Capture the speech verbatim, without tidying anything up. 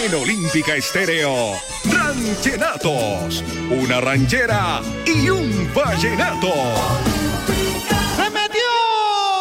En Olímpica Estéreo, Ranchenatos, una ranchera y un vallenato.